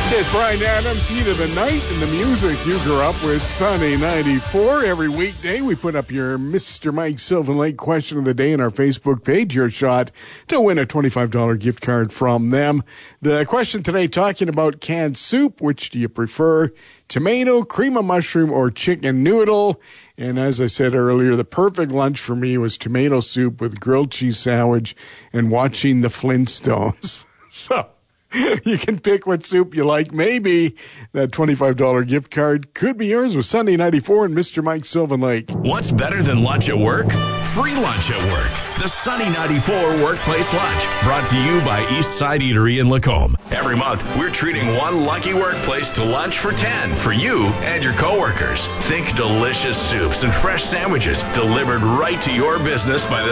It's Brian Adams, Heat of the Night, and the music you grew up with, Sunny 94. Every weekday, we put up your Mr. Mike Sylvan Lake question of the day on our Facebook page. Your shot to win a $25 gift card from them. The question today, talking about canned soup. Which do you prefer? Tomato, cream of mushroom, or chicken noodle? And as I said earlier, the perfect lunch for me was tomato soup with grilled cheese sandwich and watching the Flintstones. So you can pick what soup you like. Maybe that $25 gift card could be yours with Sunday 94 and Mr. Mike Sylvan Lake. What's better than lunch at work? Free lunch at work. The Sunny 94 Workplace Lunch, brought to you by Eastside Eatery in Lacombe. Every month, we're treating one lucky workplace to lunch for 10 for you and your coworkers. Think delicious soups and fresh sandwiches delivered right to your business by the